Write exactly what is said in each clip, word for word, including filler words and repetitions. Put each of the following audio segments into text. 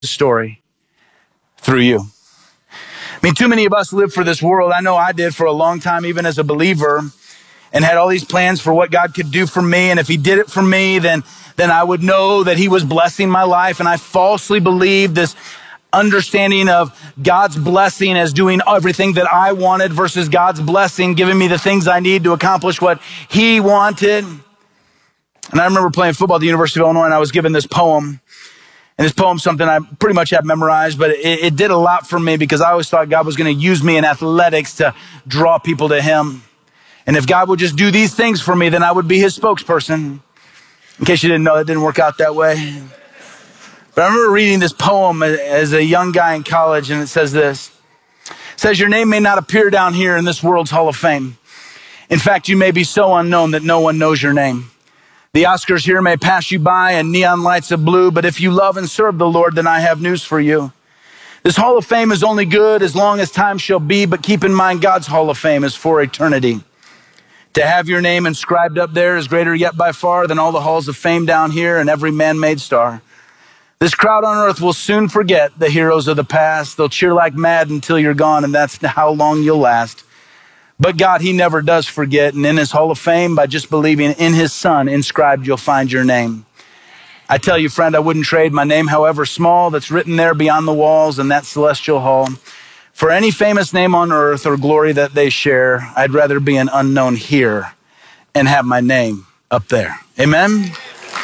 story through you. I mean, too many of us live for this world. I know I did for a long time, even as a believer, and had all these plans for what God could do for me. And if he did it for me, then, then I would know that he was blessing my life. And I falsely believed this understanding of God's blessing as doing everything that I wanted versus God's blessing, giving me the things I need to accomplish what he wanted. And I remember playing football at the University of Illinois, and I was given this poem. And this poem's something I pretty much have memorized, but it, it did a lot for me because I always thought God was going to use me in athletics to draw people to him. And if God would just do these things for me, then I would be his spokesperson. In case you didn't know, it didn't work out that way. But I remember reading this poem as a young guy in college, and it says this. It says, your name may not appear down here in this world's Hall of Fame. In fact, you may be so unknown that no one knows your name. The Oscars here may pass you by and neon lights of blue, but if you love and serve the Lord, then I have news for you. This Hall of Fame is only good as long as time shall be, but keep in mind God's Hall of Fame is for eternity. To have your name inscribed up there is greater yet by far than all the halls of fame down here and every man-made star. This crowd on earth will soon forget the heroes of the past. They'll cheer like mad until you're gone, and that's how long you'll last. But God, he never does forget. And in his Hall of Fame, by just believing in his Son inscribed, you'll find your name. I tell you, friend, I wouldn't trade my name, however small, that's written there beyond the walls in that celestial hall. For any famous name on earth or glory that they share, I'd rather be an unknown here and have my name up there. Amen?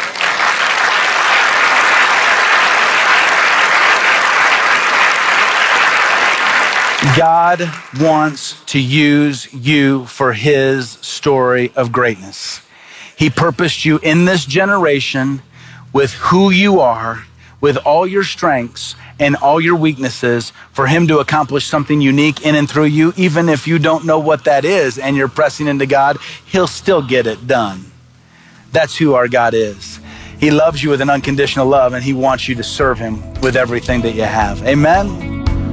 God wants to use you for his story of greatness. He purposed you in this generation with who you are, with all your strengths and all your weaknesses, for him to accomplish something unique in and through you. Even if you don't know what that is and you're pressing into God, he'll still get it done. That's who our God is. He loves you with an unconditional love, and he wants you to serve him with everything that you have. Amen.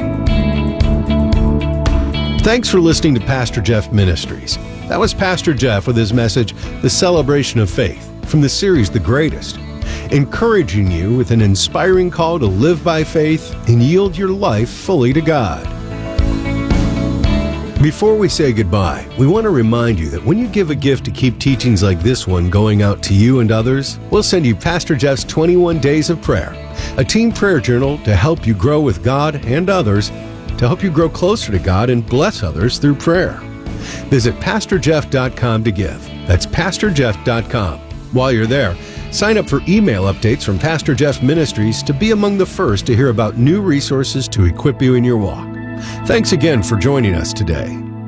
Thanks for listening to Pastor Jeff Ministries. That was Pastor Jeff with his message, The Celebration of Faith, from the series The Greatest, encouraging you with an inspiring call to live by faith and yield your life fully to God. Before we say goodbye, we want to remind you that when you give a gift to keep teachings like this one going out to you and others, we'll send you Pastor Jeff's twenty-one Days of Prayer, a team prayer journal to help you grow with God and others, to help you grow closer to God and bless others through prayer. Visit pastor jeff dot com to give. That's pastor jeff dot com. While you're there, sign up for email updates from Pastor Jeff Ministries to be among the first to hear about new resources to equip you in your walk. Thanks again for joining us today.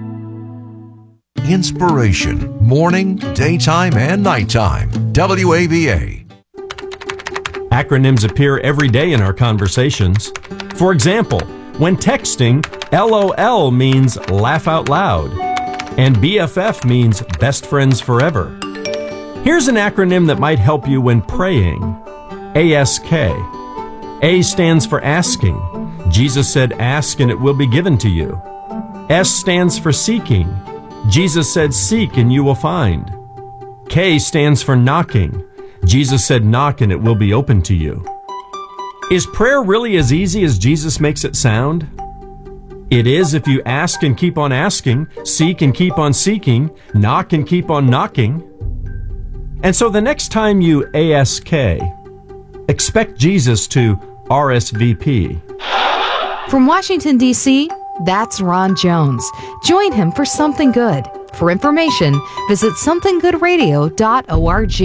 Inspiration, morning, daytime, and nighttime. W A V A. Acronyms appear every day in our conversations. For example, when texting, L O L means laugh out loud, and B F F means best friends forever. Here's an acronym that might help you when praying. A S K. A stands for asking. Jesus said, ask and it will be given to you. S stands for seeking. Jesus said, seek and you will find. K stands for knocking. Jesus said, knock and it will be open to you. Is prayer really as easy as Jesus makes it sound? It is if you ask and keep on asking, seek and keep on seeking, knock and keep on knocking. And so the next time you A S K, expect Jesus to R S V P. From Washington, D C, that's Ron Jones. Join him for Something Good. For information, visit something good radio dot org.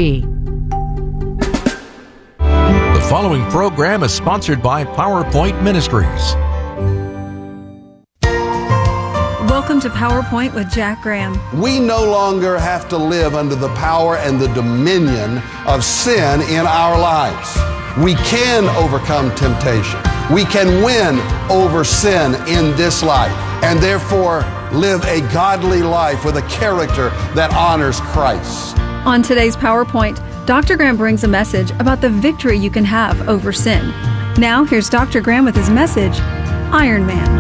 The following program is sponsored by PowerPoint Ministries. Welcome to PowerPoint with Jack Graham. We no longer have to live under the power and the dominion of sin in our lives. We can overcome temptation. We can win over sin in this life, and therefore live a godly life with a character that honors Christ. On today's PowerPoint, Doctor Graham brings a message about the victory you can have over sin. Now, here's Doctor Graham with his message, Iron Man.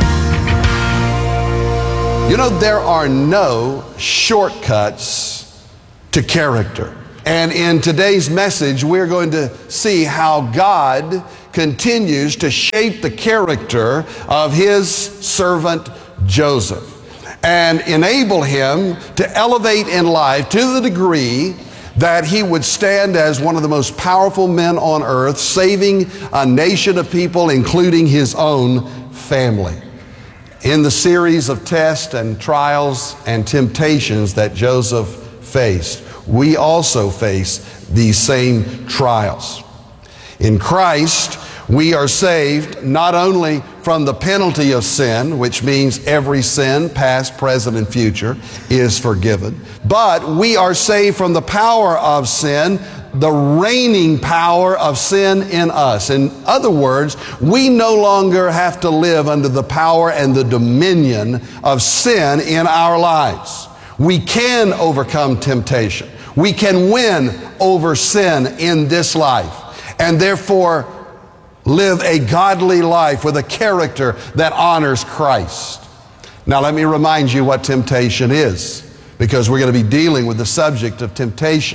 You know, there are no shortcuts to character. And in today's message, we're going to see how God continues to shape the character of his servant Joseph and enable him to elevate in life to the degree that he would stand as one of the most powerful men on earth, saving a nation of people, including his own family. In the series of tests and trials and temptations that Joseph faced, we also face these same trials. In Christ, we are saved not only from the penalty of sin, which means every sin, past, present, and future, is forgiven, but we are saved from the power of sin, the reigning power of sin in us. In other words, we no longer have to live under the power and the dominion of sin in our lives. We can overcome temptation. We can win over sin in this life, and therefore live a godly life with a character that honors Christ. Now let me remind you what temptation is, because we're going to be dealing with the subject of temptation.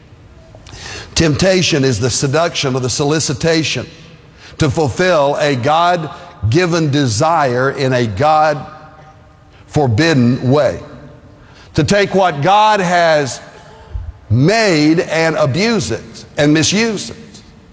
Temptation is the seduction or the solicitation to fulfill a God-given desire in a God-forbidden way. To take what God has made and abuse it and misuse it.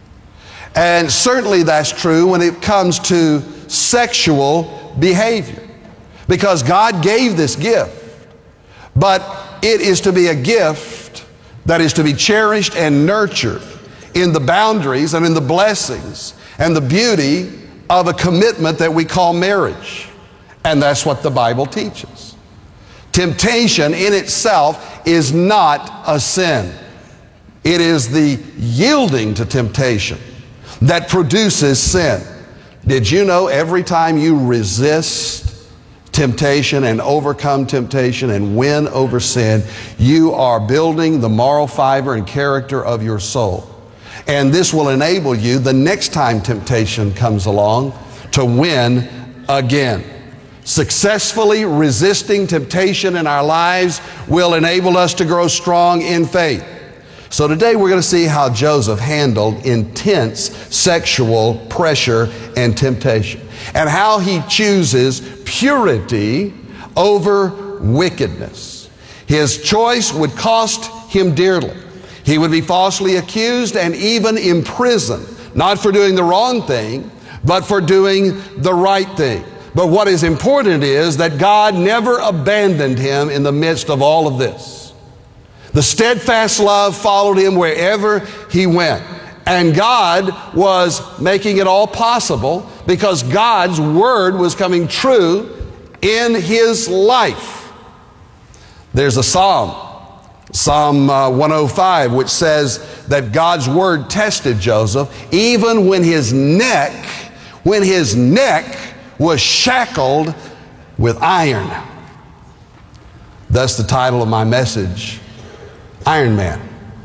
And certainly that's true when it comes to sexual behavior, because God gave this gift, but it is to be a gift that is to be cherished and nurtured in the boundaries and in the blessings and the beauty of a commitment that we call marriage. And that's what the Bible teaches. Temptation in itself is not a sin. It is the yielding to temptation that produces sin. Did you know every time you resist temptation and overcome temptation and win over sin, you are building the moral fiber and character of your soul? And this will enable you the next time temptation comes along to win again. Successfully resisting temptation in our lives will enable us to grow strong in faith. So today we're going to see how Joseph handled intense sexual pressure and temptation, and how he chooses purity over wickedness. His choice would cost him dearly. He would be falsely accused and even imprisoned, not for doing the wrong thing, but for doing the right thing. But what is important is that God never abandoned him in the midst of all of this. The steadfast love followed him wherever he went. And God was making it all possible because God's word was coming true in his life. There's a psalm, Psalm uh, one oh five, which says that God's word tested Joseph even when his neck, when his neck was shackled with iron. That's the title of my message, Iron Man.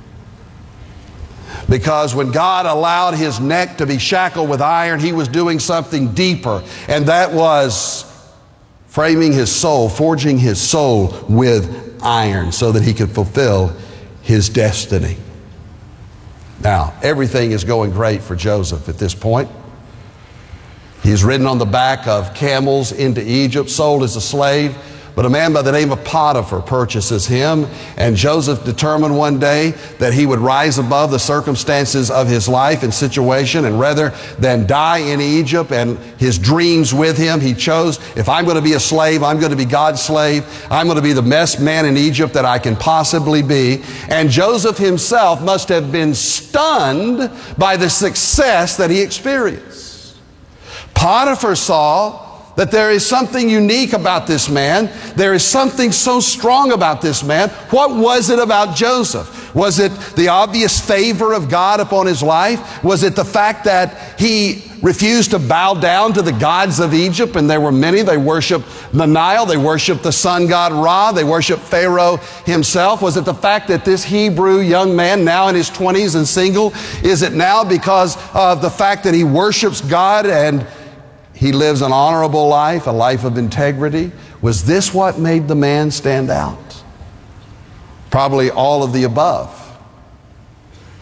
Because when God allowed his neck to be shackled with iron, he was doing something deeper, and that was framing his soul, forging his soul with iron so that he could fulfill his destiny. Now, everything is going great for Joseph at this point. He's ridden on the back of camels into Egypt, sold as a slave. But a man by the name of Potiphar purchases him, and Joseph determined one day that he would rise above the circumstances of his life and situation, and rather than die in Egypt and his dreams with him, he chose, if I'm going to be a slave, I'm going to be God's slave. I'm going to be the best man in Egypt that I can possibly be. And Joseph himself must have been stunned by the success that he experienced. Potiphar saw that there is something unique about this man. There is something so strong about this man. What was it about Joseph? Was it the obvious favor of God upon his life? Was it the fact that he refused to bow down to the gods of Egypt? And there were many. They worshiped the Nile. They worshiped the sun god Ra. They worshiped Pharaoh himself. Was it the fact that this Hebrew young man, now in his twenties and single, is it now because of the fact that he worships God and he lives an honorable life, a life of integrity? Was this what made the man stand out? Probably all of the above.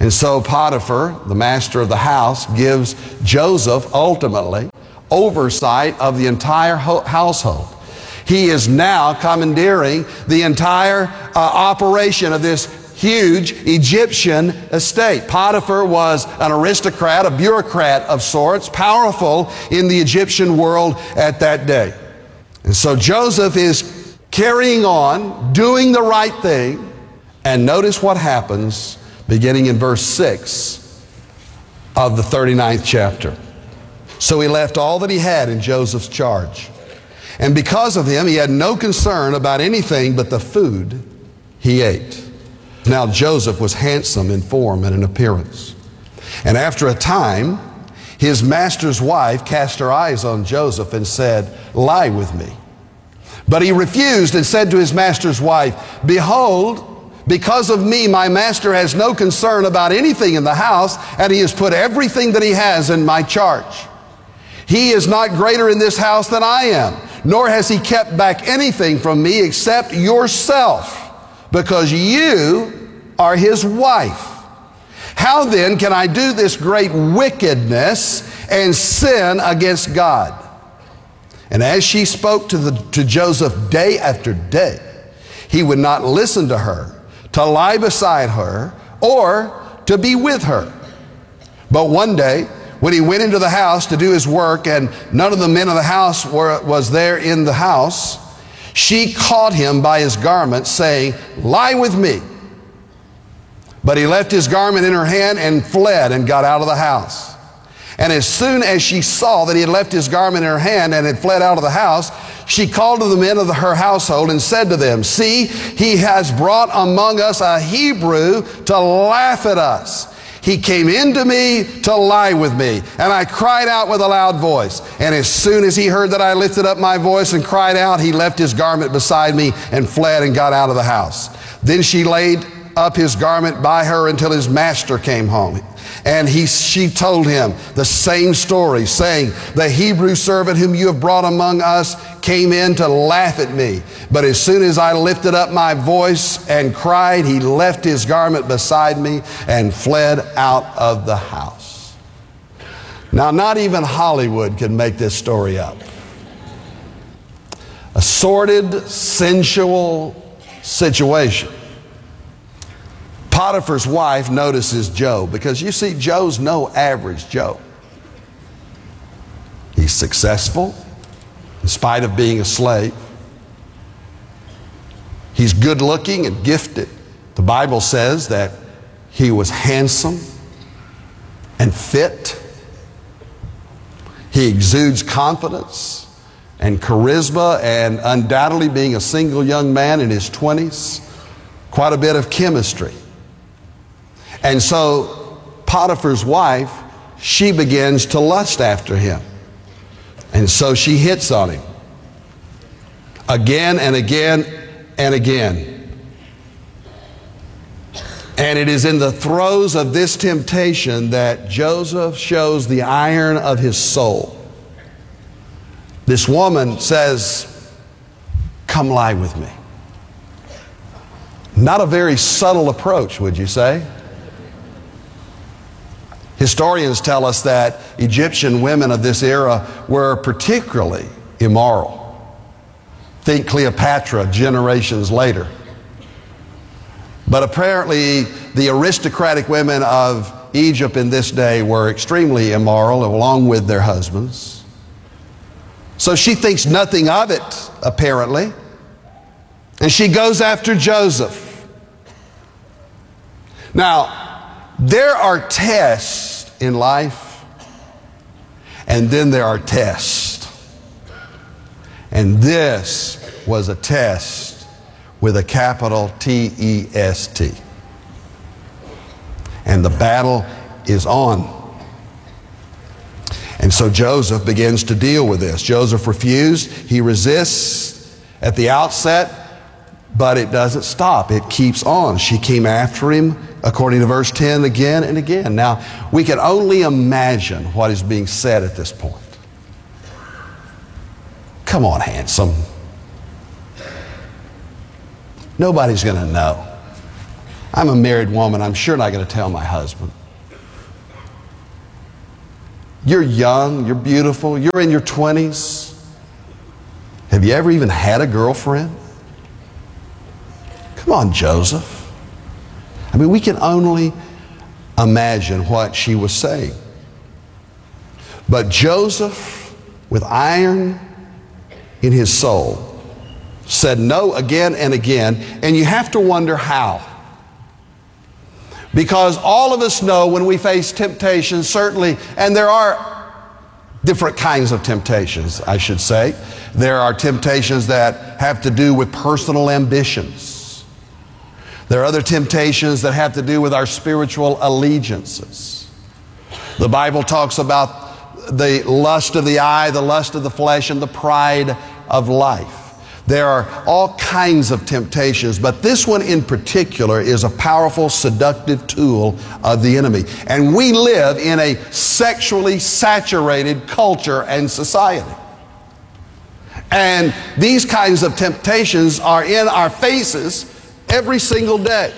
And so Potiphar, the master of the house, gives Joseph ultimately oversight of the entire ho- household. He is now commandeering the entire uh, operation of this huge Egyptian estate. Potiphar was an aristocrat, a bureaucrat of sorts, powerful in the Egyptian world at that day. And so Joseph is carrying on, doing the right thing, and notice what happens beginning in verse six of the thirty-ninth chapter. So he left all that he had in Joseph's charge. And because of him, he had no concern about anything but the food he ate. Now Joseph was handsome in form and in appearance. And after a time, his master's wife cast her eyes on Joseph and said, "Lie with me." But he refused and said to his master's wife, "Behold, because of me, my master has no concern about anything in the house, and he has put everything that he has in my charge. He is not greater in this house than I am, nor has he kept back anything from me except yourself, because you are his wife. How then can I do this great wickedness and sin against God?" And as she spoke to, the, to Joseph day after day, he would not listen to her, to lie beside her, or to be with her. But one day, when he went into the house to do his work, and none of the men of the house were, was there in the house, she caught him by his garment, saying, "Lie with me." But he left his garment in her hand and fled and got out of the house. And as soon as she saw that he had left his garment in her hand and had fled out of the house, she called to the men of the, her household and said to them, "See, he has brought among us a Hebrew to laugh at us. He came into me to lie with me, and I cried out with a loud voice. And as soon as he heard that I lifted up my voice and cried out, he left his garment beside me and fled and got out of the house. Then she laid up his garment by her until his master came home. And he, she told him the same story, saying, "The Hebrew servant whom you have brought among us came in to laugh at me. But as soon as I lifted up my voice and cried, he left his garment beside me and fled out of the house." Now, not even Hollywood can make this story up. A sordid, sensual situation. Potiphar's wife notices Joe, because you see, Joe's no average Joe. He's successful in spite of being a slave. He's good looking and gifted. The Bible says that he was handsome and fit. He exudes confidence and charisma, and undoubtedly, being a single young man in his twenties, quite a bit of chemistry. And so Potiphar's wife, she begins to lust after him. And so she hits on him again and again and again. And it is in the throes of this temptation that Joseph shows the iron of his soul. This woman says, "Come lie with me." Not a very subtle approach, would you say? Historians tell us that Egyptian women of this era were particularly immoral. Think Cleopatra generations later. But apparently the aristocratic women of Egypt in this day were extremely immoral, along with their husbands. So she thinks nothing of it, apparently. And she goes after Joseph. Now, there are tests in life, and then there are tests. And this was a test with a capital T E S T. And the battle is on. And so Joseph begins to deal with this. Joseph refused. He resists at the outset, but it doesn't stop. It keeps on. She came after him, according to verse ten, again and again. Now, we can only imagine what is being said at this point. "Come on, handsome. Nobody's going to know. I'm a married woman. I'm sure not going to tell my husband. You're young. You're beautiful. You're in your twenties. Have you ever even had a girlfriend? Come on, Joseph. I mean, we can only imagine what she was saying. But Joseph, with iron in his soul, said no again and again, and you have to wonder how. Because all of us know when we face temptation, certainly, and there are different kinds of temptations, I should say. There are temptations that have to do with personal ambitions. There are other temptations that have to do with our spiritual allegiances. The Bible talks about the lust of the eye, the lust of the flesh, and the pride of life. There are all kinds of temptations, but this one in particular is a powerful, seductive tool of the enemy. And we live in a sexually saturated culture and society. And these kinds of temptations are in our faces every single day.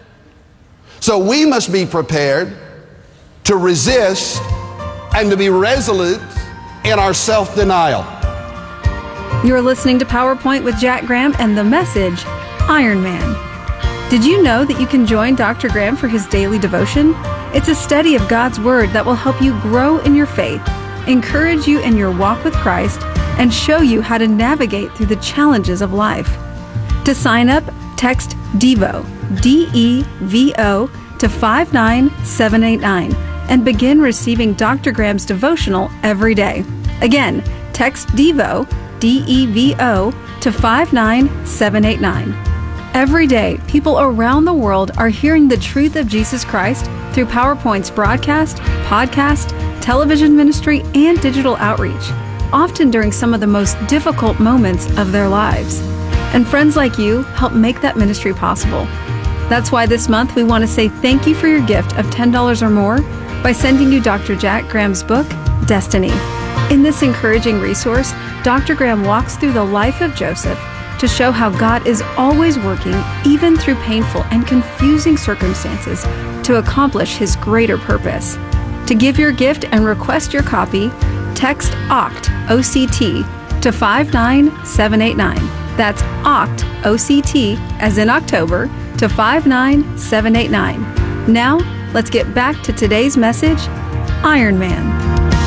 So we must be prepared to resist and to be resolute in our self-denial. You're listening to PowerPoint with Jack Graham and the message, Iron Man. Did you know that you can join Doctor Graham for his daily devotion? It's a study of God's Word that will help you grow in your faith, encourage you in your walk with Christ, and show you how to navigate through the challenges of life. To sign up, text DEVO, D E V O, to five nine seven eight nine and begin receiving Doctor Graham's devotional every day. Again, text DEVO, D E V O, to five nine seven eight nine. Every day, people around the world are hearing the truth of Jesus Christ through PowerPoint's broadcast, podcast, television ministry, and digital outreach, often during some of the most difficult moments of their lives. And friends like you help make that ministry possible. That's why this month we want to say thank you for your gift of ten dollars or more by sending you Doctor Jack Graham's book, Destiny. In this encouraging resource, Doctor Graham walks through the life of Joseph to show how God is always working, even through painful and confusing circumstances, to accomplish His greater purpose. To give your gift and request your copy, text O C T, O C T, to five nine seven eight nine. That's O C T, O C T, as in October, to five nine seven eight nine. Now, let's get back to today's message, Iron Man.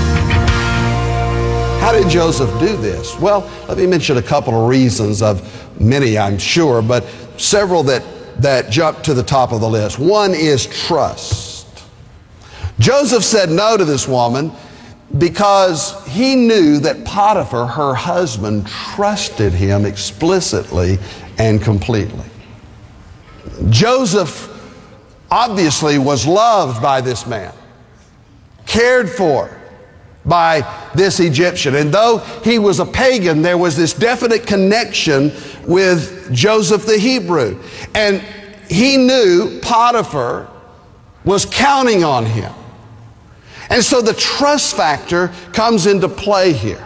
How did Joseph do this? Well, let me mention a couple of reasons, of many I'm sure, but several that, that jump to the top of the list. One is trust. Joseph said no to this woman because he knew that Potiphar, her husband, trusted him explicitly and completely. Joseph obviously was loved by this man, cared for by this Egyptian. And though he was a pagan, there was this definite connection with Joseph the Hebrew. And he knew Potiphar was counting on him. And so the trust factor comes into play here.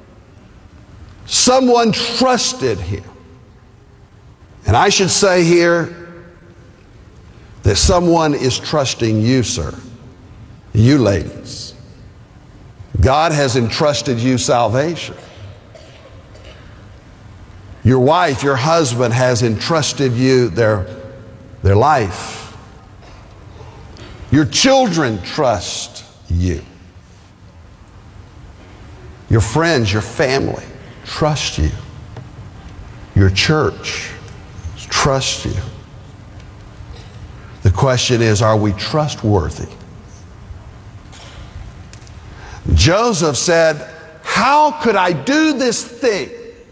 Someone trusted him. And I should say here that someone is trusting you, sir. You ladies. God has entrusted you salvation. Your wife, your husband has entrusted you their, their life. Your children trust you. Your friends, your family trust you. Your church trusts you. The question is, are we trustworthy? Joseph said, how could I do this thing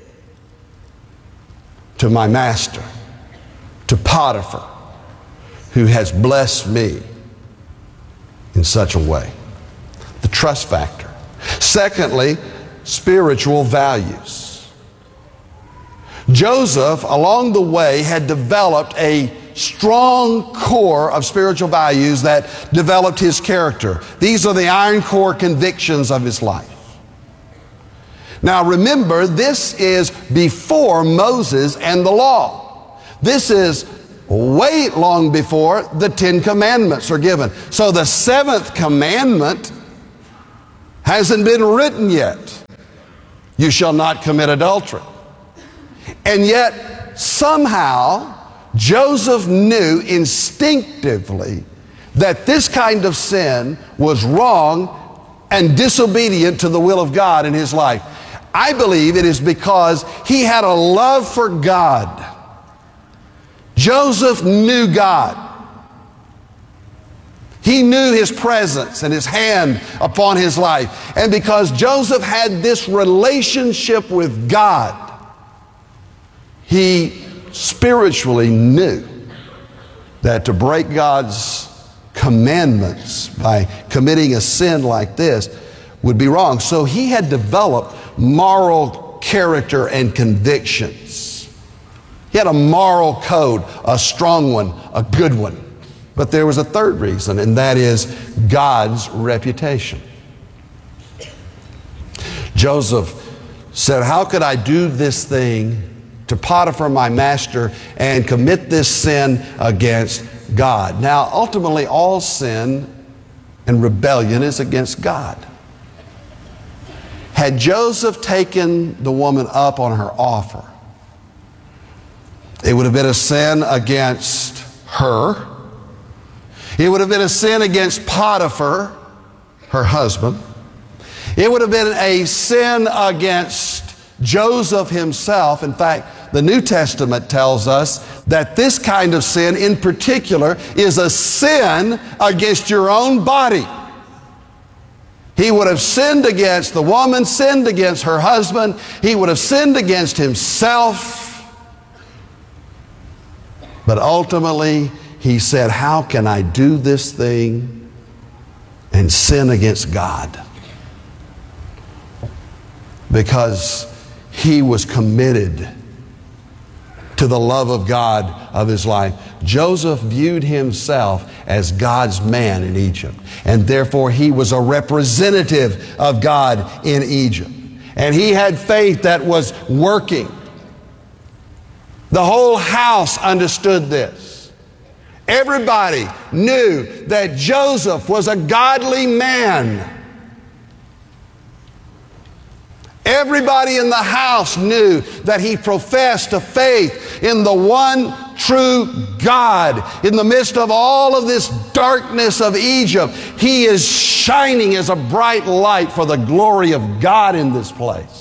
to my master, to Potiphar, who has blessed me in such a way? The trust factor. Secondly, spiritual values. Joseph, along the way, had developed a strong core of spiritual values that developed his character. These are the iron core convictions of his life. Now remember, this is before Moses and the law. This is way long before the Ten Commandments are given. So the seventh commandment hasn't been written yet. You shall not commit adultery. And yet, somehow, Joseph knew instinctively that this kind of sin was wrong and disobedient to the will of God in his life. I believe it is because he had a love for God. Joseph knew God. He knew his presence and his hand upon his life. And because Joseph had this relationship with God, he spiritually knew that to break God's commandments by committing a sin like this would be wrong. So he had developed moral character and convictions. He had a moral code, a strong one, a good one. But there was a third reason, and that is God's reputation. Joseph said, how could I do this thing to Potiphar, my master, and commit this sin against God? Now, ultimately, all sin and rebellion is against God. Had Joseph taken the woman up on her offer, it would have been a sin against her. It would have been a sin against Potiphar, her husband. It would have been a sin against Joseph himself. In fact, the New Testament tells us that this kind of sin in particular is a sin against your own body. He would have sinned against the woman, sinned against her husband. He would have sinned against himself. But ultimately, he said, how can I do this thing and sin against God? Because he was committed to the love of God of his life. Joseph viewed himself as God's man in Egypt, and therefore he was a representative of God in Egypt. And he had faith that was working. The whole house understood this. Everybody knew that Joseph was a godly man. Everybody in the house knew that he professed a faith in the one true God. In the midst of all of this darkness of Egypt, he is shining as a bright light for the glory of God in this place.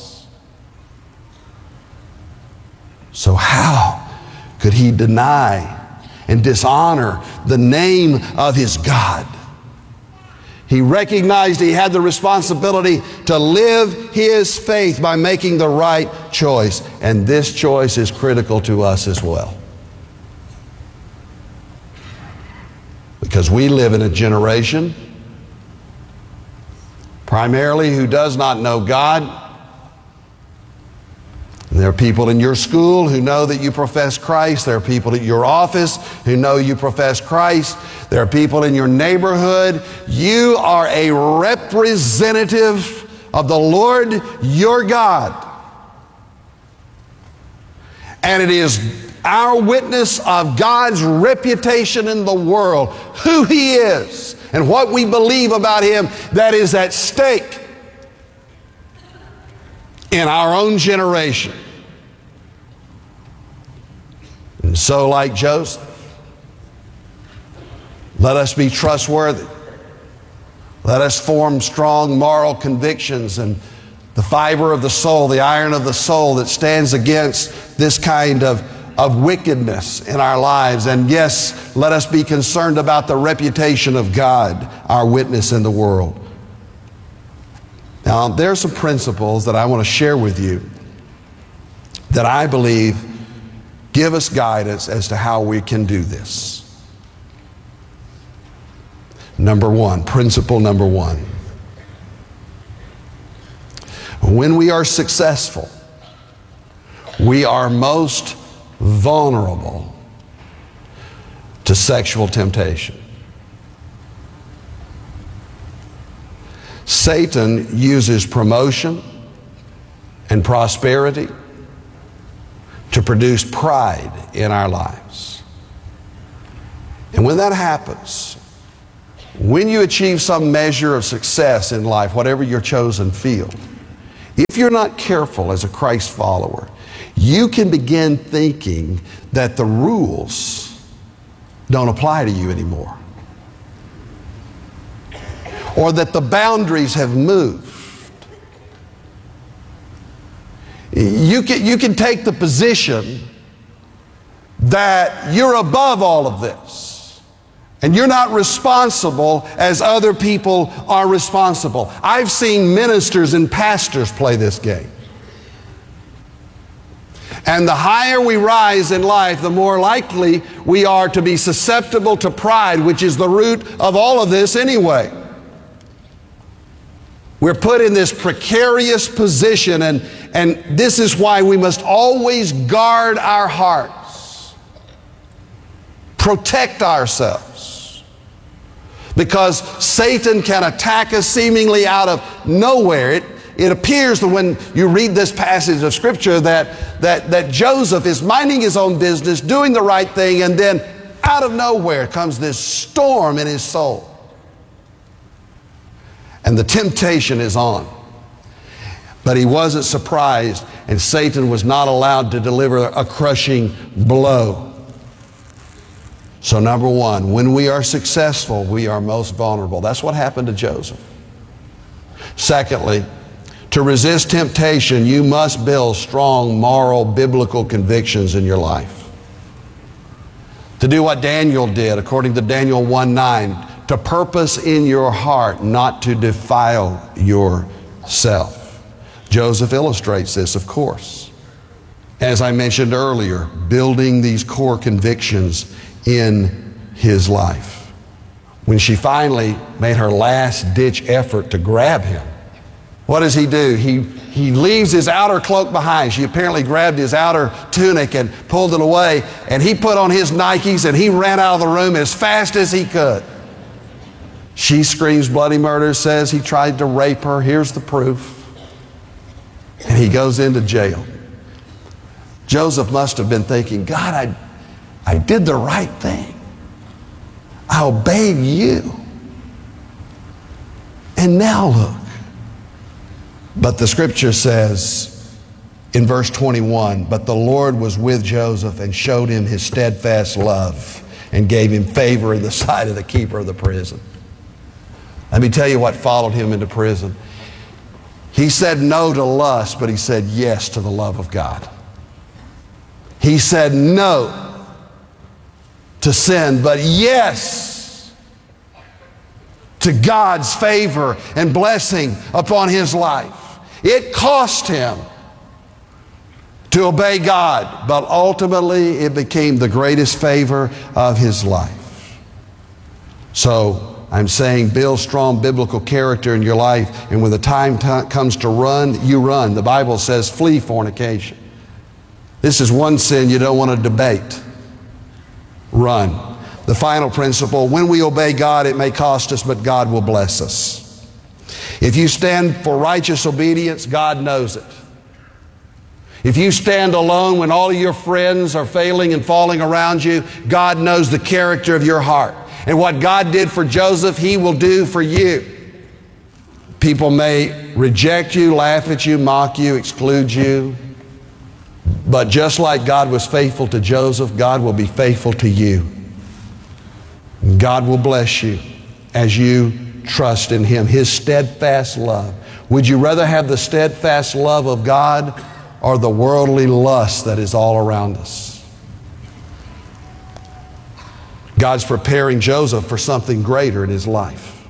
So how could he deny and dishonor the name of his God? He recognized he had the responsibility to live his faith by making the right choice. And this choice is critical to us as well. Because we live in a generation primarily who does not know God. And there are people in your school who know that you profess Christ. There are people at your office who know you profess Christ. There are people in your neighborhood. You are a representative of the Lord your God. And it is our witness of God's reputation in the world, who He is and what we believe about Him, that is at stake in our own generation. And so, like Joseph, let us be trustworthy. Let us form strong moral convictions and the fiber of the soul, the iron of the soul that stands against this kind of, of wickedness in our lives. And yes, let us be concerned about the reputation of God, our witness in the world. Now, there are some principles that I want to share with you that I believe give us guidance as to how we can do this. Number one, principle number one. When we are successful, we are most vulnerable to sexual temptation. Satan uses promotion and prosperity to produce pride in our lives. And when that happens, when you achieve some measure of success in life, whatever your chosen field, if you're not careful as a Christ follower, you can begin thinking that the rules don't apply to you anymore, or that the boundaries have moved. You can, you can take the position that you're above all of this, and you're not responsible as other people are responsible. I've seen ministers and pastors play this game. And the higher we rise in life, the more likely we are to be susceptible to pride, which is the root of all of this anyway. We're put in this precarious position, and, and this is why we must always guard our hearts, protect ourselves, because Satan can attack us seemingly out of nowhere. It, it appears that when you read this passage of Scripture that, that, that Joseph is minding his own business, doing the right thing, and then out of nowhere comes this storm in his soul. And the temptation is on. But he wasn't surprised, and Satan was not allowed to deliver a crushing blow. So number one, when we are successful, we are most vulnerable. That's what happened to Joseph. Secondly, to resist temptation, you must build strong moral, biblical convictions in your life. To do what Daniel did, according to Daniel one nine, to purpose in your heart not to defile yourself. Joseph illustrates this, of course. As I mentioned earlier, building these core convictions in his life. When she finally made her last-ditch effort to grab him, what does he do? He, he leaves his outer cloak behind. She apparently grabbed his outer tunic and pulled it away, and he put on his Nikes and he ran out of the room as fast as he could. She screams bloody murder, says he tried to rape her. Here's the proof. And he goes into jail. Joseph must have been thinking, God, I, I did the right thing. I obeyed you. And now look. But the Scripture says in verse twenty-one, but the Lord was with Joseph and showed him his steadfast love and gave him favor in the sight of the keeper of the prison. Let me tell you what followed him into prison. He said no to lust, but he said yes to the love of God. He said no to sin, but yes to God's favor and blessing upon his life. It cost him to obey God, but ultimately it became the greatest favor of his life. So, I'm saying build strong biblical character in your life, and when the time t- comes to run, you run. The Bible says flee fornication. This is one sin you don't want to debate. Run. The final principle, when we obey God, it may cost us, but God will bless us. If you stand for righteous obedience, God knows it. If you stand alone when all of your friends are failing and falling around you, God knows the character of your heart. And what God did for Joseph, He will do for you. People may reject you, laugh at you, mock you, exclude you. But just like God was faithful to Joseph, God will be faithful to you. God will bless you as you trust in Him, His steadfast love. Would you rather have the steadfast love of God or the worldly lust that is all around us? God's preparing Joseph for something greater in his life.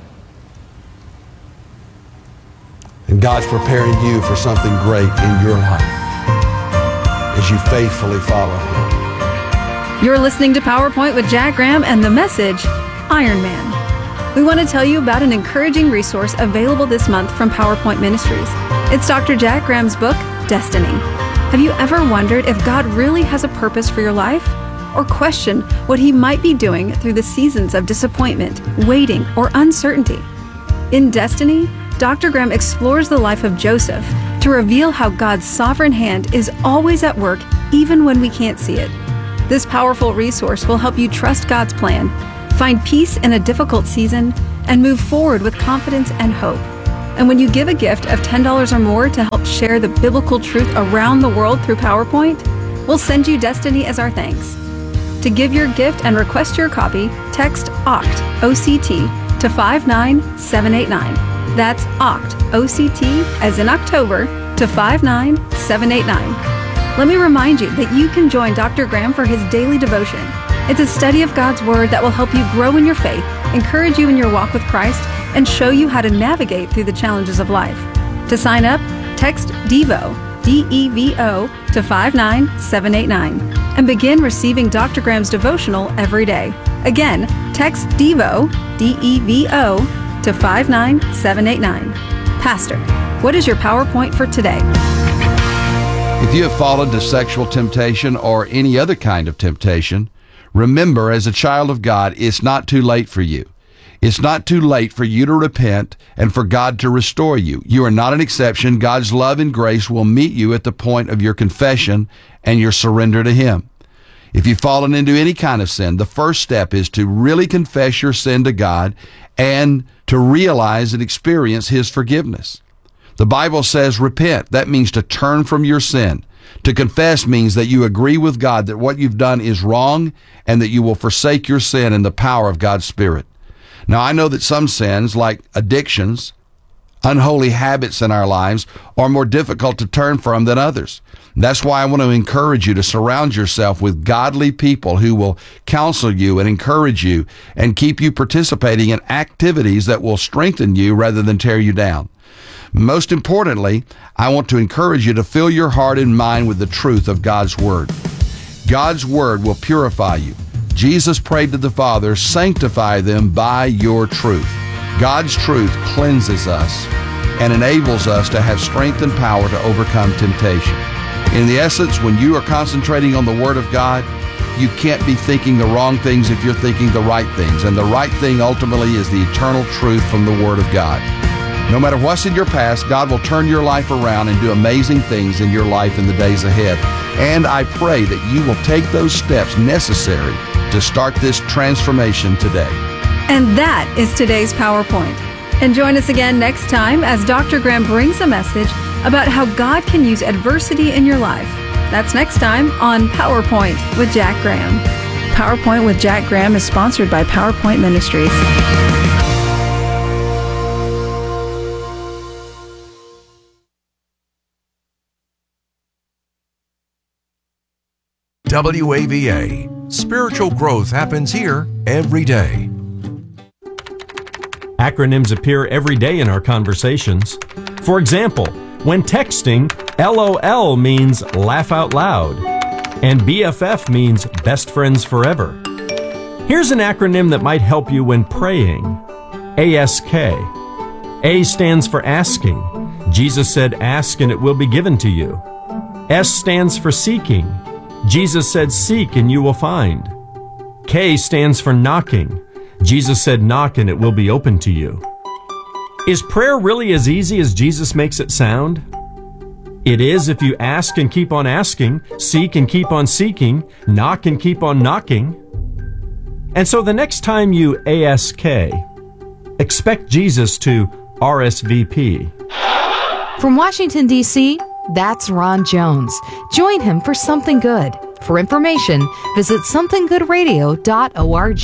And God's preparing you for something great in your life as you faithfully follow Him. You're listening to PowerPoint with Jack Graham and the message, Iron Man. We want to tell you about an encouraging resource available this month from PowerPoint Ministries. It's Doctor Jack Graham's book, Destiny. Have you ever wondered if God really has a purpose for your life? Or question what He might be doing through the seasons of disappointment, waiting, or uncertainty? In Destiny, Doctor Graham explores the life of Joseph to reveal how God's sovereign hand is always at work even when we can't see it. This powerful resource will help you trust God's plan, find peace in a difficult season, and move forward with confidence and hope. And when you give a gift of ten dollars or more to help share the biblical truth around the world through PowerPoint, we'll send you Destiny as our thanks. To give your gift and request your copy, text O C T, O C T, to five nine seven eight nine. That's O C T, O C T, as in October, to five nine seven eight nine. Let me remind you that you can join Doctor Graham for his daily devotion. It's a study of God's Word that will help you grow in your faith, encourage you in your walk with Christ, and show you how to navigate through the challenges of life. To sign up, text DEVO, D E V O, to five nine seven eight nine and begin receiving Doctor Graham's devotional every day. Again, text DEVO, D E V O, to five nine seven eight nine. Pastor, what is your PowerPoint for today? If you have fallen to sexual temptation or any other kind of temptation, remember, as a child of God, it's not too late for you. It's not too late for you to repent and for God to restore you. You are not an exception. God's love and grace will meet you at the point of your confession and your surrender to Him. If you've fallen into any kind of sin, the first step is to really confess your sin to God and to realize and experience His forgiveness. The Bible says repent. That means to turn from your sin. To confess means that you agree with God that what you've done is wrong and that you will forsake your sin in the power of God's Spirit. Now, I know that some sins, like addictions, unholy habits in our lives, are more difficult to turn from than others. That's why I want to encourage you to surround yourself with godly people who will counsel you and encourage you and keep you participating in activities that will strengthen you rather than tear you down. Most importantly, I want to encourage you to fill your heart and mind with the truth of God's Word. God's Word will purify you. Jesus prayed to the Father, sanctify them by your truth. God's truth cleanses us and enables us to have strength and power to overcome temptation. In the essence, when you are concentrating on the Word of God, you can't be thinking the wrong things if you're thinking the right things. And the right thing ultimately is the eternal truth from the Word of God. No matter what's in your past, God will turn your life around and do amazing things in your life in the days ahead. And I pray that you will take those steps necessary to start this transformation today. And that is today's PowerPoint. And join us again next time as Doctor Graham brings a message about how God can use adversity in your life. That's next time on PowerPoint with Jack Graham. PowerPoint with Jack Graham is sponsored by PowerPoint Ministries. W A V A. Spiritual growth happens here every day. Acronyms appear every day in our conversations. For example, when texting, L O L means laugh out loud, and B F F means best friends forever. Here's an acronym that might help you when praying. A S K. A stands for asking. Jesus said, ask and it will be given to you. S stands for seeking. Jesus said, seek and you will find. K stands for knocking. Jesus said, knock and it will be open to you. Is prayer really as easy as Jesus makes it sound? It is if you ask and keep on asking, seek and keep on seeking, knock and keep on knocking. And so the next time you A S K, expect Jesus to R S V P. From Washington, D C, that's Ron Jones. Join him for Something Good. For information, visit something good radio dot org.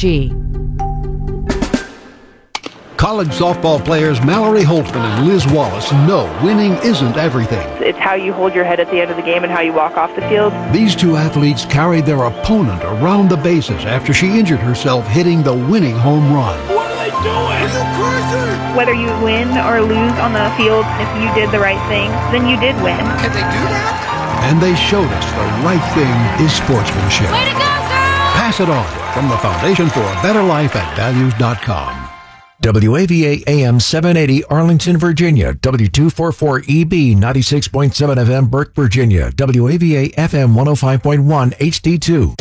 College softball players Mallory Holtzman and Liz Wallace know winning isn't everything. It's how you hold your head at the end of the game and how you walk off the field. These two athletes carried their opponent around the bases after she injured herself hitting the winning home run. What are they doing? Are you crazy? Whether you win or lose on the field, if you did the right thing, then you did win. Can they do that? And they showed us the right thing is sportsmanship. Way to go, girl! Pass it on from the Foundation for a Better Life at values dot com. W A V A A M seven eighty Arlington, Virginia. W two forty-four E B ninety-six point seven F M Burke, Virginia. W A V A F M one oh five point one H D two.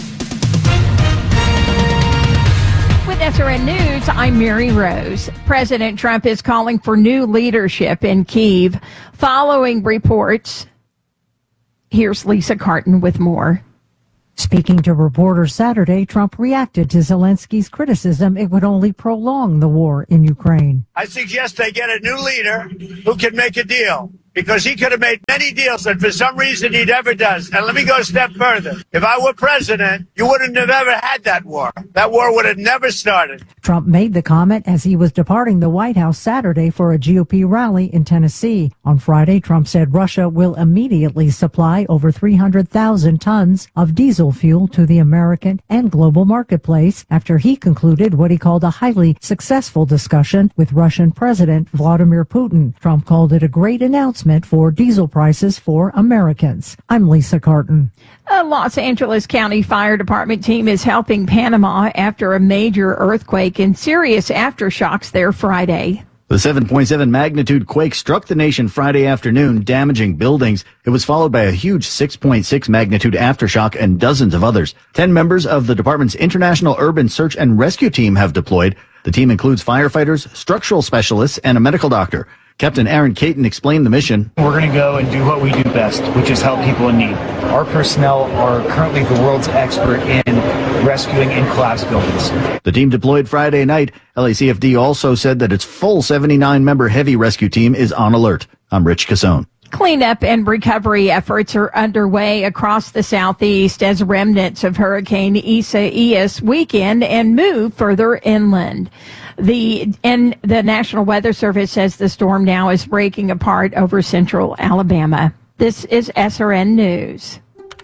With S R N News, I'm Mary Rose. President Trump is calling for new leadership in Kyiv following reports. Here's Lisa Carton with more. Speaking to reporters Saturday, Trump reacted to Zelensky's criticism it would only prolong the war in Ukraine. I suggest they get a new leader who can make a deal, because he could have made many deals that for some reason he never does. And let me go a step further. If I were president, you wouldn't have ever had that war. That war would have never started. Trump made the comment as he was departing the White House Saturday for a G O P rally in Tennessee. On Friday, Trump said Russia will immediately supply over three hundred thousand tons of diesel fuel to the American and global marketplace after he concluded what he called a highly successful discussion with Russian President Vladimir Putin. Trump called it a great announcement for diesel prices for Americans. I'm Lisa Carton. A Los Angeles County Fire Department team is helping Panama after a major earthquake and serious aftershocks there Friday. The seven point seven magnitude quake struck the nation Friday afternoon, damaging buildings. It was followed by a huge six point six magnitude aftershock and dozens of others. Ten members of the department's International Urban Search and Rescue Team have deployed. The team includes firefighters, structural specialists, and a medical doctor. Captain Aaron Caton explained the mission. We're going to go and do what we do best, which is help people in need. Our personnel are currently the world's expert in rescuing in collapsed buildings. The team deployed Friday night. L A C F D also said that its full seventy-nine member heavy rescue team is on alert. I'm Rich Cassone. Cleanup and recovery efforts are underway across the southeast as remnants of Hurricane Isaias weaken and move further inland. The and the National Weather Service says the storm now is breaking apart over central Alabama. This is S R N News.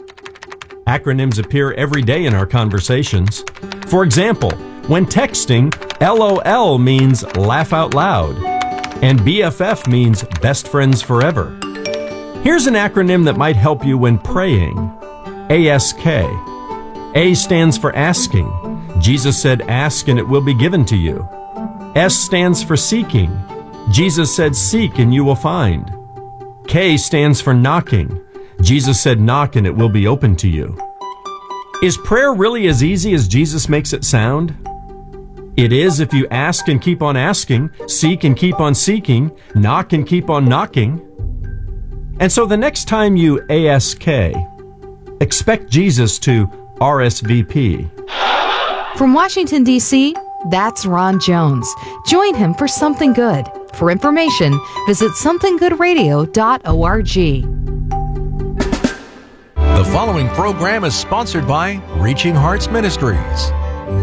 Acronyms appear every day in our conversations. For example, when texting, L O L means laugh out loud, and B F F means best friends forever. Here's an acronym that might help you when praying. A S K. A stands for asking. Jesus said, ask and it will be given to you. S stands for seeking. Jesus said, seek and you will find. K stands for knocking. Jesus said, knock and it will be open to you. Is prayer really as easy as Jesus makes it sound? It is if you ask and keep on asking, seek and keep on seeking, knock and keep on knocking. And so the next time you A S K, expect Jesus to R S V P. From Washington, D C, that's Ron Jones. Join him for Something Good. For information, visit something good radio dot org. The following program is sponsored by Reaching Hearts Ministries.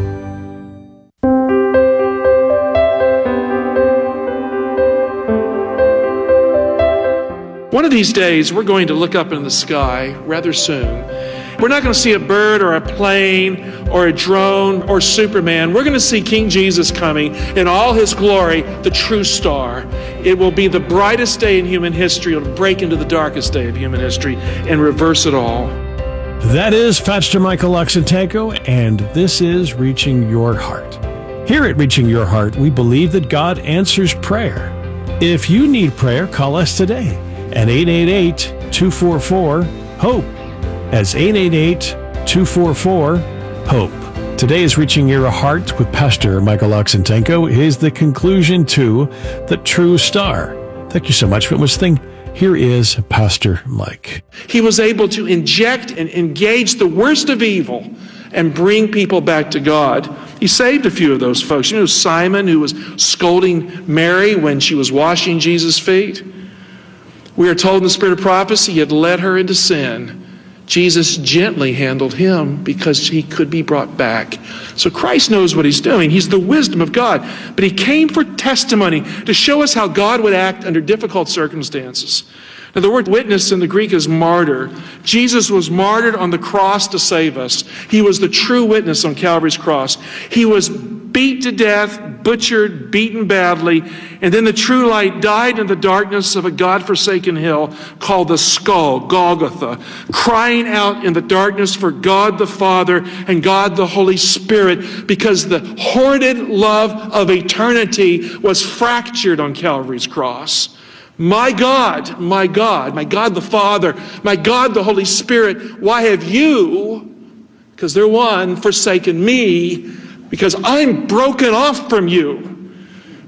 One of these days, we're going to look up in the sky rather soon. We're not going to see a bird or a plane or a drone or Superman. We're going to see King Jesus coming in all his glory, the true star. It will be the brightest day in human history. It'll break into the darkest day of human history and reverse it all. That is Pastor Michael Oxentenko, and this is Reaching Your Heart. Here at Reaching Your Heart, we believe that God answers prayer. If you need prayer, call us today at eight eight eight, two four four, HOPE. That's eight eight eight, two four four, HOPE. Today is Reaching Your Heart with Pastor Michael Oxentenko is the conclusion to The True Star. Thank you so much for listening. Here is Pastor Mike. He was able to inject and engage the worst of evil and bring people back to God. He saved a few of those folks. You know Simon, who was scolding Mary when she was washing Jesus' feet? We are told in the spirit of prophecy he had led her into sin. Jesus gently handled him because he could be brought back. So Christ knows what he's doing. He's the wisdom of God. But he came for testimony to show us how God would act under difficult circumstances. Now, the word witness in the Greek is martyr. Jesus was martyred on the cross to save us. He was the true witness on Calvary's cross. He was beat to death, butchered, beaten badly, and then the true light died in the darkness of a God-forsaken hill called the skull, Golgotha, crying out in the darkness for God the Father and God the Holy Spirit, because the hoarded love of eternity was fractured on Calvary's cross. My God, my God, my God the Father, my God the Holy Spirit, why have you, because they're one, forsaken me, because I'm broken off from you?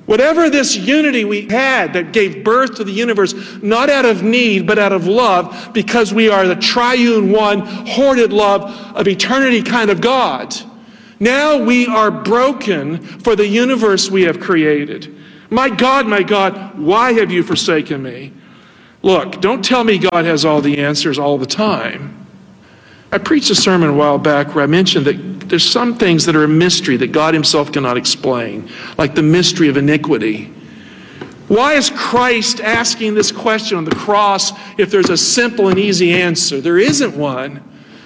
Whatever this unity we had that gave birth to the universe, not out of need, but out of love, because we are the triune one, hoarded love of eternity kind of God. Now we are broken for the universe we have created. My God, my God, why have you forsaken me? Look, don't tell me God has all the answers all the time. I preached a sermon a while back where I mentioned that there's some things that are a mystery that God himself cannot explain, like the mystery of iniquity. Why is Christ asking this question on the cross if there's a simple and easy answer? There isn't one.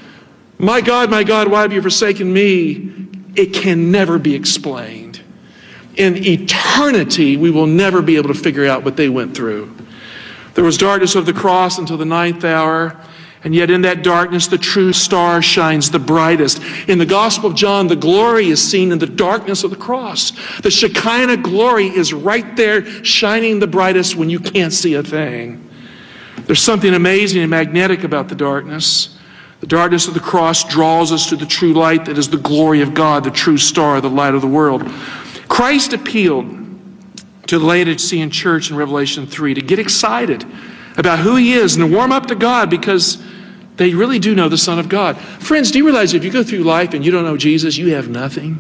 My God, my God, why have you forsaken me? It can never be explained. In eternity, we will never be able to figure out what they went through. There was darkness of the cross until the ninth hour. And yet in that darkness, the true star shines the brightest. In the Gospel of John, the glory is seen in the darkness of the cross. The Shekinah glory is right there shining the brightest when you can't see a thing. There's something amazing and magnetic about the darkness. The darkness of the cross draws us to the true light that is the glory of God, the true star, the light of the world. Christ appealed to the Laodicean church in Revelation three to get excited about who he is and to warm up to God because they really do know the Son of God. Friends, do you realize if you go through life and you don't know Jesus, you have nothing?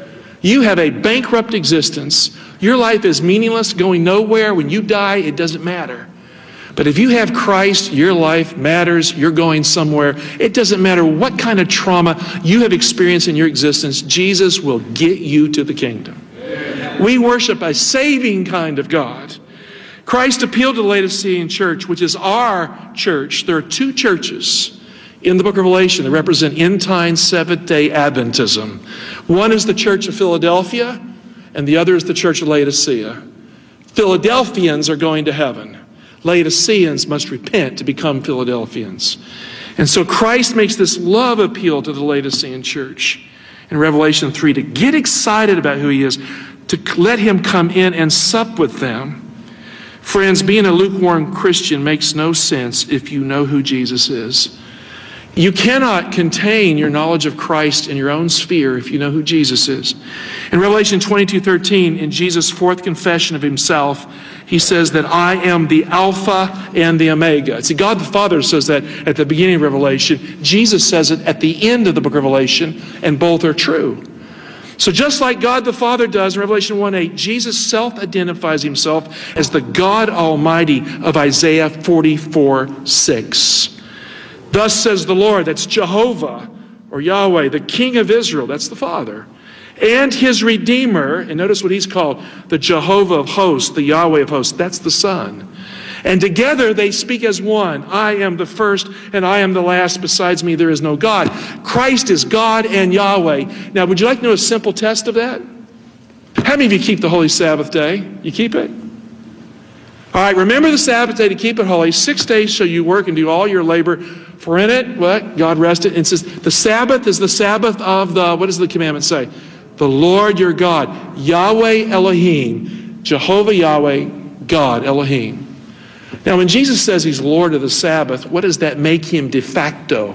You have a bankrupt existence. Your life is meaningless, going nowhere. When you die, it doesn't matter. But if you have Christ, your life matters. You're going somewhere. It doesn't matter what kind of trauma you have experienced in your existence. Jesus will get you to the kingdom. We worship a saving kind of God. Christ appealed to the Laodicean church, which is our church. There are two churches in the book of Revelation that represent end-time Seventh-day Adventism. One is the church of Philadelphia, and the other is the church of Laodicea. Philadelphians are going to heaven. Laodiceans must repent to become Philadelphians. And so Christ makes this love appeal to the Laodicean church in Revelation three to get excited about who he is, to let him come in and sup with them. Friends, being a lukewarm Christian makes no sense if you know who Jesus is. You cannot contain your knowledge of Christ in your own sphere if you know who Jesus is. In Revelation twenty-two thirteen, in Jesus' fourth confession of himself, he says that I am the Alpha and the Omega. See, God the Father says that at the beginning of Revelation. Jesus says it at the end of the book of Revelation, and both are true. So just like God the Father does in Revelation one eight, Jesus self-identifies himself as the God Almighty of Isaiah forty-four six. Thus says the Lord, that's Jehovah or Yahweh, the King of Israel, that's the Father, and his Redeemer, and notice what he's called, the Jehovah of hosts, the Yahweh of hosts, that's the Son. And together they speak as one. I am the first and I am the last. Besides me there is no God. Christ is God and Yahweh. Now, would you like to know a simple test of that? How many of you keep the Holy Sabbath day? You keep it? All right, remember the Sabbath day to keep it holy. Six days shall you work and do all your labor. For in it, what? God rested. And it says the Sabbath is the Sabbath of the, what does the commandment say? The Lord your God. Yahweh Elohim. Jehovah Yahweh, God Elohim. Now, when Jesus says he's Lord of the Sabbath, what does that make him de facto?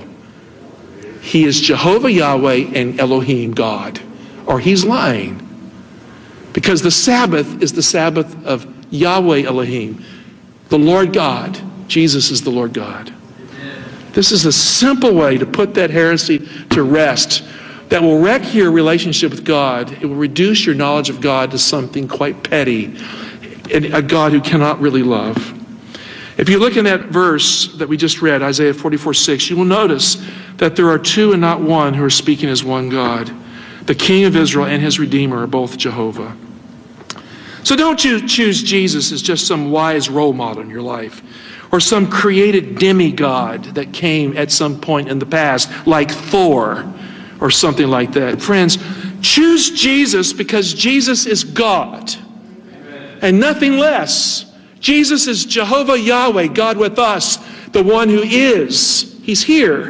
He is Jehovah Yahweh and Elohim God. Or he's lying. Because the Sabbath is the Sabbath of Yahweh Elohim, the Lord God. Jesus is the Lord God. This is a simple way to put that heresy to rest that will wreck your relationship with God. It will reduce your knowledge of God to something quite petty, and a God who cannot really love. If you look in that verse that we just read, Isaiah forty-four six, you will notice that there are two and not one who are speaking as one God. The King of Israel and his Redeemer are both Jehovah. So don't you choose Jesus as just some wise role model in your life, or some created demigod that came at some point in the past, like Thor or something like that. Friends, choose Jesus because Jesus is God and nothing less. Jesus is Jehovah Yahweh, God with us, the one who is. He's here.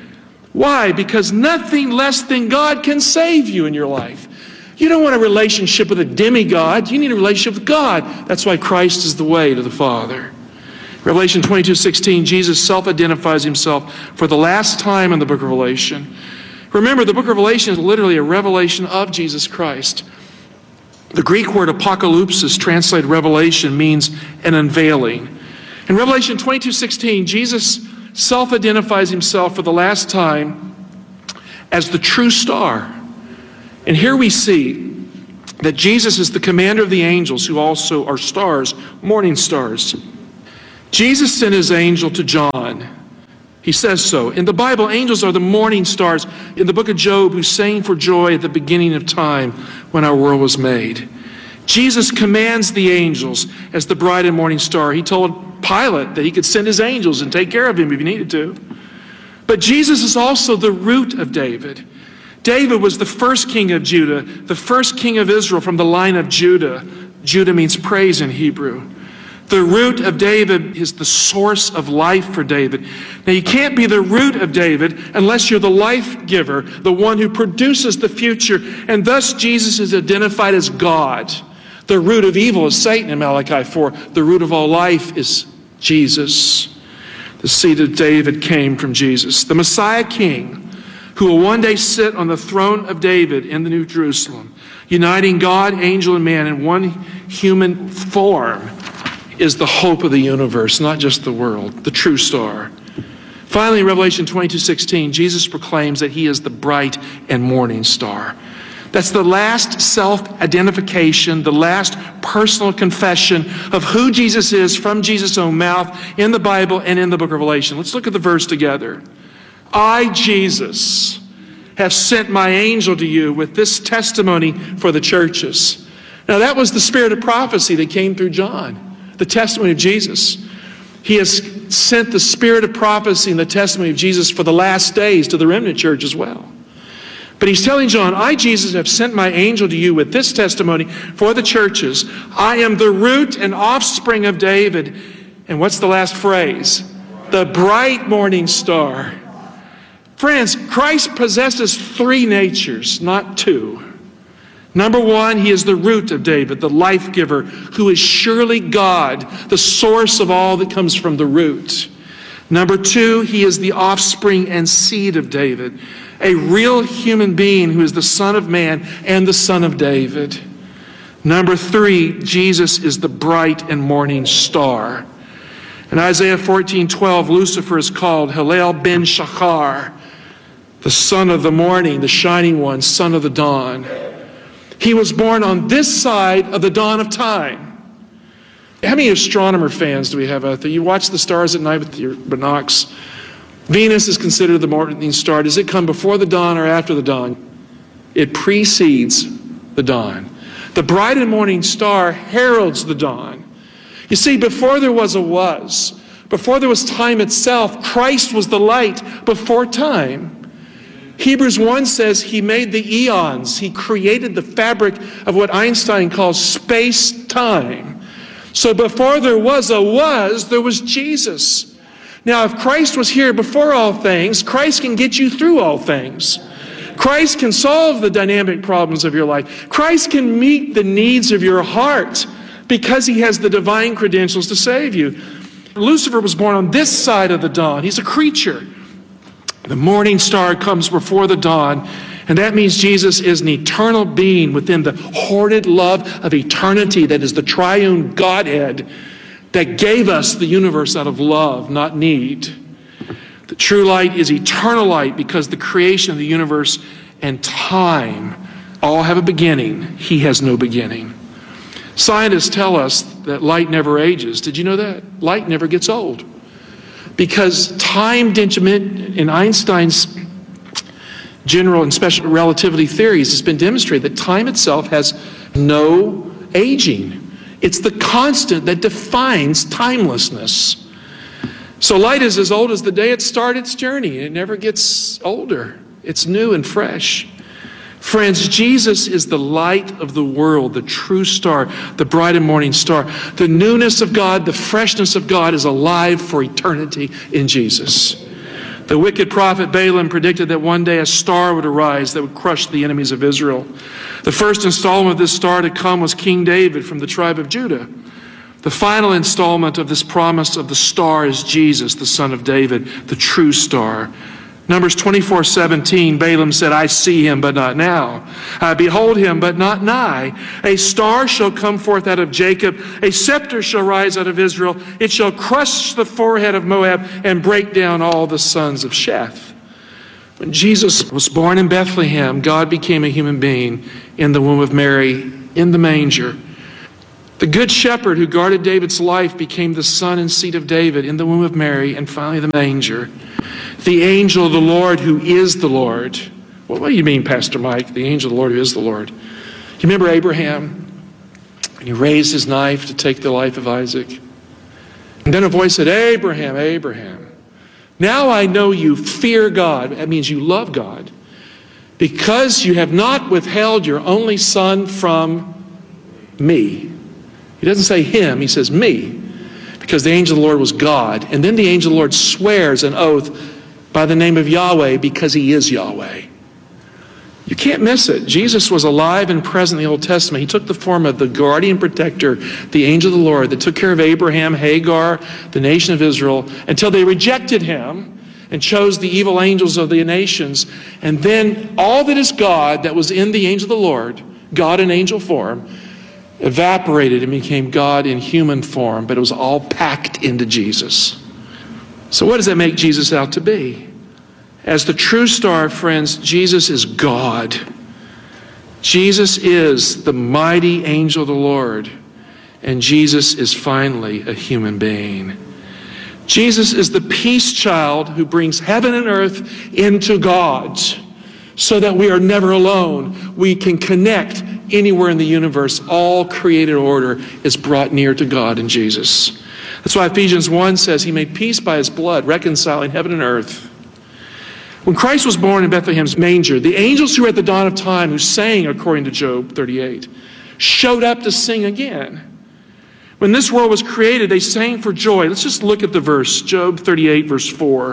Why? Because nothing less than God can save you in your life. You don't want a relationship with a demigod. You need a relationship with God. That's why Christ is the way to the Father. Revelation twenty-two sixteen, Jesus self-identifies himself for the last time in the book of Revelation. Remember, the book of Revelation is literally a revelation of Jesus Christ. The Greek word apocalypsis, translated revelation, means an unveiling. In Revelation twenty-two sixteen, Jesus self-identifies himself for the last time as the true star. And here we see that Jesus is the commander of the angels, who also are stars, morning stars. Jesus sent his angel to John. He says so. In the Bible, angels are the morning stars in the book of Job, who sang for joy at the beginning of time when our world was made. Jesus commands the angels as the bright and morning star. He told Pilate that he could send his angels and take care of him if he needed to. But Jesus is also the root of David. David was the first king of Judah, the first king of Israel from the line of Judah. Judah means praise in Hebrew. The root of David is the source of life for David. Now, you can't be the root of David unless you're the life giver, the one who produces the future. And thus, Jesus is identified as God. The root of evil is Satan in Malachi four. The root of all life is Jesus. The seed of David came from Jesus. The Messiah King, who will one day sit on the throne of David in the New Jerusalem, uniting God, angel, and man in one human form, is the hope of the universe, not just the world, the true star. Finally, in Revelation twenty-two sixteen, Jesus proclaims that he is the bright and morning star. That's the last self-identification, the last personal confession of who Jesus is from Jesus' own mouth in the Bible and in the book of Revelation. Let's look at the verse together. I, Jesus, have sent my angel to you with this testimony for the churches. Now, that was the spirit of prophecy that came through John. The testimony of Jesus. He has sent the spirit of prophecy and the testimony of Jesus for the last days to the remnant church as well. But he's telling John, I, Jesus, have sent my angel to you with this testimony for the churches. I am the root and offspring of David. And what's the last phrase? The bright morning star. Friends, Christ possesses three natures, not two. Number one, he is the root of David, the life giver, who is surely God, the source of all that comes from the root. Number two, he is the offspring and seed of David, a real human being who is the Son of Man and the Son of David. Number three, Jesus is the bright and morning star. In Isaiah fourteen twelve, Lucifer is called Hallel ben Shachar, the son of the morning, the shining one, son of the dawn. He was born on this side of the dawn of time. How many astronomer fans do we have out there? You watch the stars at night with your binocs. Venus is considered the morning star. Does it come before the dawn or after the dawn? It precedes the dawn. The bright and morning star heralds the dawn. You see, before there was a was, before there was time itself, Christ was the light before time. Hebrews one says he made the eons. He created the fabric of what Einstein calls space-time. So before there was a was, there was Jesus. Now, if Christ was here before all things, Christ can get you through all things. Christ can solve the dynamic problems of your life. Christ can meet the needs of your heart because he has the divine credentials to save you. Lucifer was born on this side of the dawn. He's a creature. The morning star comes before the dawn, and that means Jesus is an eternal being within the hoarded love of eternity that is the triune Godhead that gave us the universe out of love, not need. The true light is eternal light because the creation of the universe and time all have a beginning. He has no beginning. Scientists tell us that light never ages. Did you know that? Light never gets old. Because time dimension in Einstein's general and special relativity theories has been demonstrated that time itself has no aging. It's the constant that defines timelessness. So light is as old as the day it started its journey. It never gets older. It's new and fresh. Friends, Jesus is the light of the world, the true star, the bright and morning star. The newness of God, the freshness of God is alive for eternity in Jesus. The wicked prophet Balaam predicted that one day a star would arise that would crush the enemies of Israel. The first installment of this star to come was King David from the tribe of Judah. The final installment of this promise of the star is Jesus, the son of David, the true star. Numbers twenty-four seventeen, Balaam said, I see him, but not now. I behold him, but not nigh. A star shall come forth out of Jacob. A scepter shall rise out of Israel. It shall crush the forehead of Moab and break down all the sons of Sheth. When Jesus was born in Bethlehem, God became a human being in the womb of Mary, in the manger. The good shepherd who guarded David's life became the son and seed of David in the womb of Mary, and finally the manger. The angel of the Lord who is the Lord. Well, what do you mean, Pastor Mike? The angel of the Lord who is the Lord. You remember Abraham? When he raised his knife to take the life of Isaac. And then a voice said, Abraham, Abraham, now I know you fear God. That means you love God. Because you have not withheld your only son from me. He doesn't say him, he says me. Because the angel of the Lord was God. And then the angel of the Lord swears an oath by the name of Yahweh because he is Yahweh. You can't miss it. Jesus was alive and present in the Old Testament. He took the form of the guardian protector, the angel of the Lord, that took care of Abraham, Hagar, the nation of Israel, until they rejected him and chose the evil angels of the nations. And then all that is God that was in the angel of the Lord, God in angel form, evaporated and became God in human form, but it was all packed into Jesus. So what does that make Jesus out to be? As the true star, friends, Jesus is God. Jesus is the mighty angel of the Lord, and Jesus is finally a human being. Jesus is the peace child who brings heaven and earth into God so that we are never alone. We can connect anywhere in the universe. All created order is brought near to God in Jesus. That's why Ephesians one says he made peace by his blood, reconciling heaven and earth. When Christ was born in Bethlehem's manger, the angels who were at the dawn of time, who sang according to Job thirty-eight, showed up to sing again. When this world was created, they sang for joy. Let's just look at the verse, Job thirty-eight, verse four.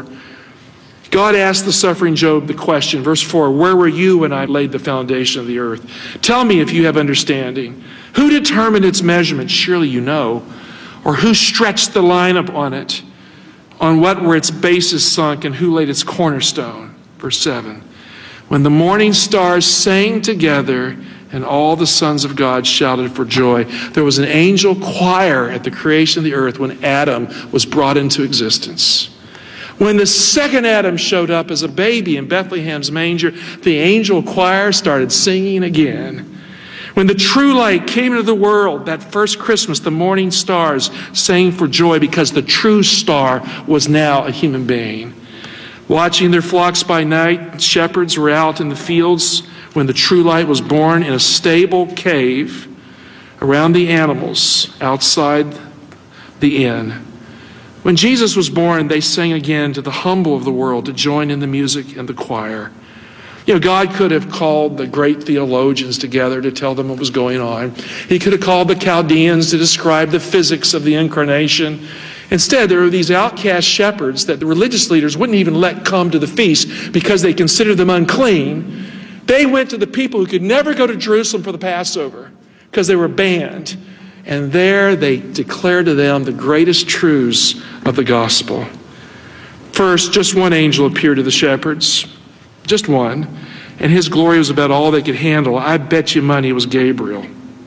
God asked the suffering Job the question, verse four, where were you when I laid the foundation of the earth? Tell me if you have understanding. Who determined its measurement? Surely you know. Or who stretched the line upon it? On what were its bases sunk, and who laid its cornerstone? Verse seven. When the morning stars sang together and all the sons of God shouted for joy, there was an angel choir at the creation of the earth when Adam was brought into existence. When the second Adam showed up as a baby in Bethlehem's manger, the angel choir started singing again. When the true light came into the world, that first Christmas, the morning stars sang for joy because the true star was now a human being. Watching their flocks by night, shepherds were out in the fields when the true light was born in a stable cave around the animals outside the inn. When Jesus was born, they sang again to the humble of the world to join in the music and the choir. You know, God could have called the great theologians together to tell them what was going on. He could have called the Chaldeans to describe the physics of the incarnation. Instead, there were these outcast shepherds that the religious leaders wouldn't even let come to the feast because they considered them unclean. They went to the people who could never go to Jerusalem for the Passover because they were banned. And there they declared to them the greatest truths of the gospel. First, just one angel appeared to the shepherds. Just one. And his glory was about all they could handle. I bet you money it was Gabriel.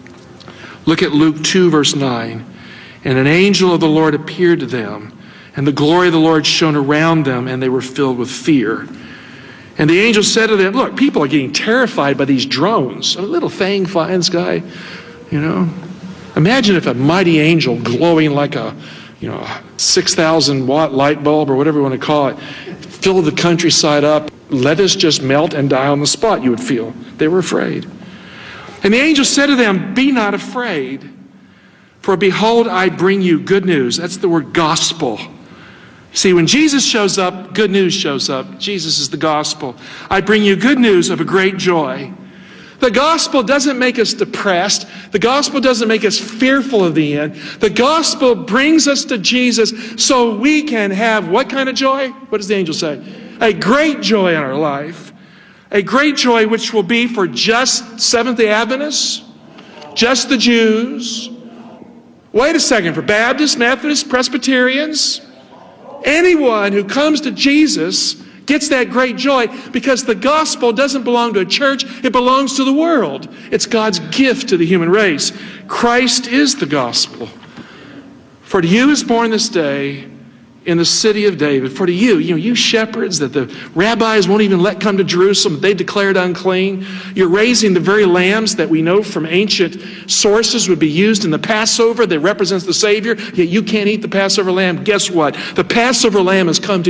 Look at Luke two, verse nine. And an angel of the Lord appeared to them, and the glory of the Lord shone around them, and they were filled with fear. And the angel said to them, look, people are getting terrified by these drones. A little thing flying in the sky, you know. Imagine if a mighty angel glowing like a, you know, six thousand watt light bulb or whatever you want to call it, filled the countryside up. Let us just melt and die on the spot, you would feel. They were afraid. And the angel said to them, be not afraid, for behold, I bring you good news. That's the word gospel. See, when Jesus shows up, good news shows up. Jesus is the gospel. I bring you good news of a great joy. The gospel doesn't make us depressed. The gospel doesn't make us fearful of the end. The gospel brings us to Jesus so we can have what kind of joy? What does the angel say? A great joy in our life. A great joy which will be for just Seventh-day Adventists, just the Jews. Wait a second, for Baptists, Methodists, Presbyterians, anyone who comes to Jesus gets that great joy because the gospel doesn't belong to a church, it belongs to the world. It's God's gift to the human race. Christ is the gospel. For to you is born this day in the city of David. For to you, you know, you shepherds that the rabbis won't even let come to Jerusalem, they declared unclean. You're raising the very lambs that we know from ancient sources would be used in the Passover that represents the Savior, yet you can't eat the Passover lamb. Guess what? The Passover lamb has come to